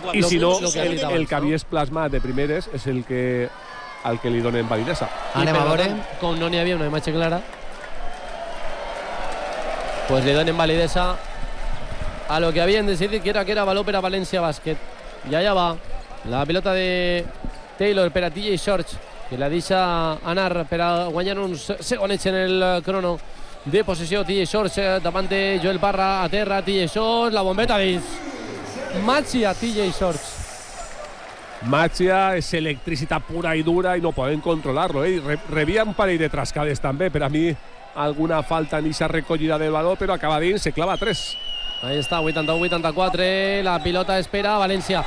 I si no, el que havies plasmat de primeres és el que al que li donen validesa. Anem a veure. Com no n'hi havia una imatge clara, pues li donen validesa a lo que habían decidido que era baló per a València Bàsquet. I allà va la pilota de Taylor per a TJ Shorts, que la deixa anar per a guanyar uns segonets en el crono de possessió. TJ Shorts davant de Joel Parra, a terra, TJ Shorts, la bombeta dins. Màgia TJ Shorts. Màgia és electricitat pura i dura i no poden controlar-lo. Rebia un parell de trascades també, per a mi alguna falta en esa recollida del baló, però acaba dins, se clava 3. Ahí está, 81-84, la pilota espera València,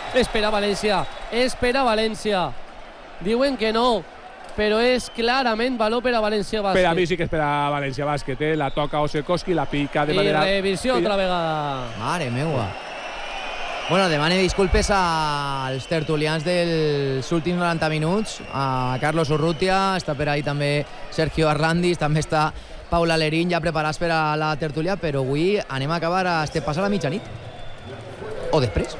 espera València. Diuen que no, però és clarament baló per a València Bàsquet. Per a mi sí que és per a València Bàsquet, la toca Osekoski, la pica de manera... I revisió otra vegada. Mare meua. Bueno, demane disculpes als tertulians dels últims 90 minuts, a Carlos Urrutia, està per ahí també Sergio Arlandis, també està Paula Lerín ja preparats per a la tertúlia, però avui anem a acabar a passar la mitjanit. O després.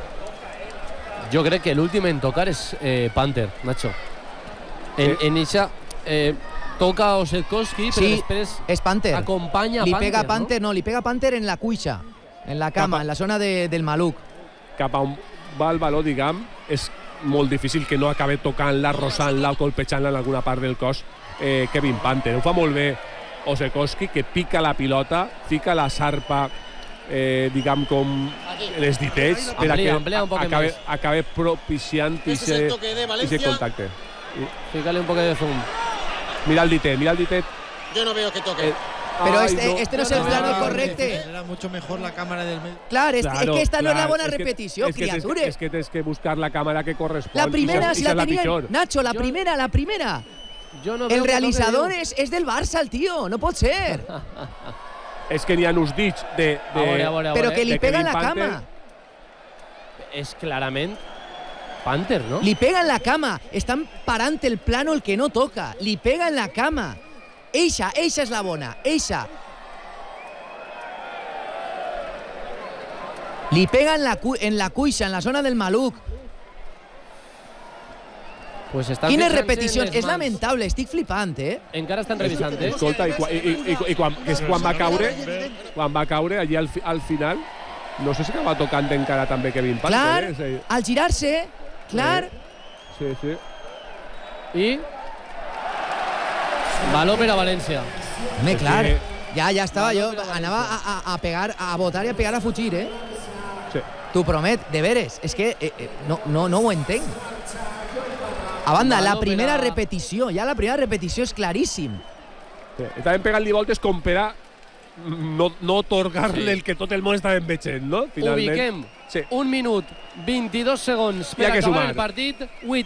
Jo crec que l'últim en tocar és Panther, Nacho. En eixa toca Osetkowski, però sí, després és Panther. Acompanya li Panther, pega Panther, no? Li pega Panther en la cuixa, en la cama, en la zona del maluc. Cap a on va el baló, diguem, és molt difícil que no acabi tocant-la, rosant-la o colpejant-la en alguna part del cos Kevin Panther. Ho fa molt bé Osekoski, que pica la pilota, fica la sarpa, diguem, com les ditells, per a que acabi propiciant aquest contacte. Fíjale un poco de zoom. Mira el ditet. Yo no veo que toque. Pero este no es el plano correcte. Era mucho mejor la cámara del medio. Claro, es que esta no es la bona repetició, criatures. És que tens que buscar la càmera que correspon. La primera, si la tenía Nacho, la primera. El realizador es del Barça, el tío, no pot ser. És que n'hi ha uns dits de... Però que li pega en la cama. És clarament Panther, ¿no? Li pega en la cama. Estan parant el plano el que no toca. Li pega en la cama. Eixa és la bona, eixa. Li pega en la cuixa, en la zona del maluc. Pues quines repeticions, és lamentable, estic flipant, Encara estan revisant, Escolta, i quan va caure, allí al final, no sé si acaba tocant encara també Kevin Panther. Clar, al girar-se, clar. Sí. I... baló per a València. Home, clar, ja estava jo, anava a pegar, a botar i a pegar a fugir, Sí. T'ho promet, de veres, és que no ho entenc. A banda, la primera repetició és claríssim. Sí. Estaven pegant-li voltes com per a no otorgar-li el que tot el món estava veient, no? Ubiquem 1 minut, 22 segons per acabar el partit,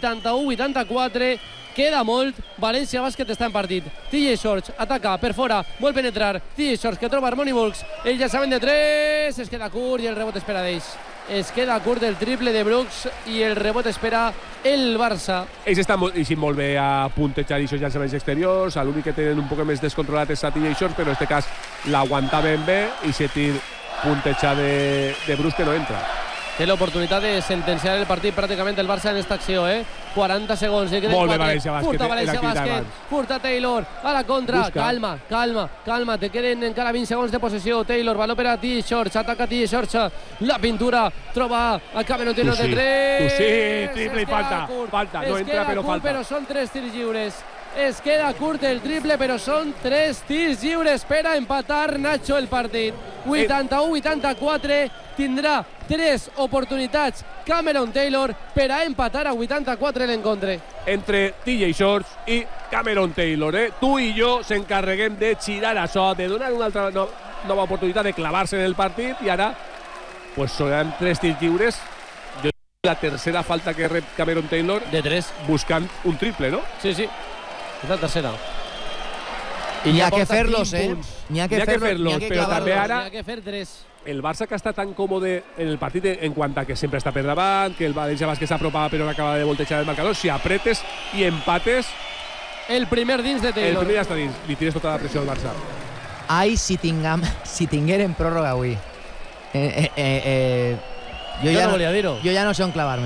81-84, queda molt, València Bàsquet està en partit. TJ Shorts ataca per fora, vol penetrar, TJ Shorts que troba Harmony Brooks, ells ja saben de 3, es queda curt i el rebot espera d'ells. Es queda curt el triple de Brooks i el rebot espera el Barça. Ells estan molt bé a puntejar aquests llançaments exteriors, l'únic que tenen un poc més descontrolat és a TJ Shorts, però en aquest cas l'aguantaven bé i aquest tir puntejar de Brooks que no entra. Té l'oportunitat de sentenciar el partit pràcticament el Barça en aquesta acció, 40 segons. Molt bé València Bàsquet. Furta València Bàsquet, furta Taylor, a la contra. Calma, te queden encara 20 segons de possessió. Taylor, baló per a TJ Shorts, ataca TJ Shorts, la pintura, troba a Cameron Taylor de 3. Sí, triple i falta, no entra però falta. Però són 3 tirs lliures. Es queda curt el triple, però són 3 tirs lliures per a empatar, Nacho, el partit. 81-84, tindrà 3 oportunitats Cameron Taylor per a empatar a 84 l'encontre. Entre TJ Shorts i Cameron Taylor, Tu i jo s'encarreguem de girar això, de donar una altra nova oportunitat de clavar-se en el partit, i ara pues seran 3 tirs lliures. La tercera falta que rep Cameron Taylor de 3, buscant un triple, no? Sí, és la tercera. I n'hi ha que fer-los, N'hi ha que fer-los, però també ara... N'hi ha que fer 3. El Barça, que està tan còmode en el partit en quant a que sempre està per davant, que el València Bàsquet s'apropava però acaba de voltejar el marcador, si apretes i empates... El primer dins de Taylor. El primer ja està dins, li tires tota la pressió al Barça. Ai, si tinguérem pròrroga avui. Jo ja no sé on clavar-me.